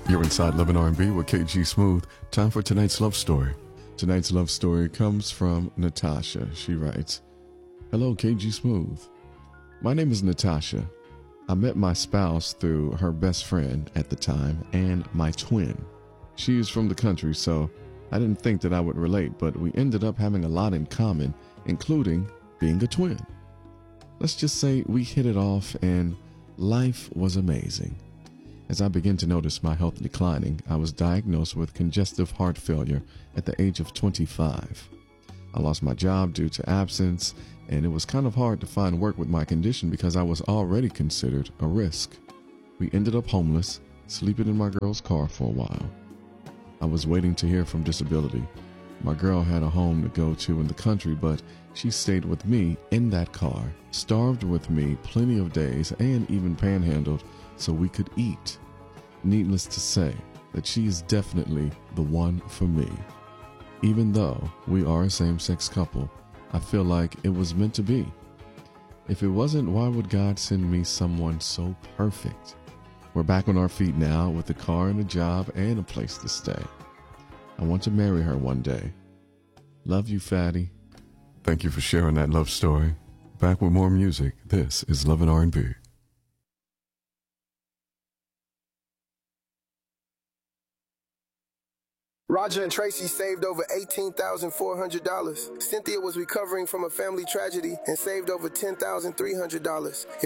You're inside Love and R&B with KG Smooth. Time for tonight's love story. Tonight's love story comes from Natasha. She writes, "Hello, KG Smooth. My name is Natasha. I met my spouse through her best friend at the time and my twin. She is from the country, so I didn't think that I would relate, but we ended up having a lot in common, including being a twin. Let's just say we hit it off and life was amazing. As I began to notice my health declining, I was diagnosed with congestive heart failure at the age of 25. I lost my job due to absence, and it was kind of hard to find work with my condition because I was already considered a risk. We ended up homeless, sleeping in my girl's car for a while. I was waiting to hear from disability. My girl had a home to go to in the country, but she stayed with me in that car, starved with me plenty of days, and even panhandled so we could eat. Needless to say that she is definitely the one for me. Even though we are a same-sex couple, I feel like it was meant to be. If it wasn't, why would God send me someone so perfect? We're back on our feet now with a car and a job and a place to stay. I want to marry her one day. Love you, Fatty." Thank you for sharing that love story. Back with more music. This is Love and R&B. Roger and Tracy saved over $18,400. Cynthia was recovering from a family tragedy and saved over $10,300.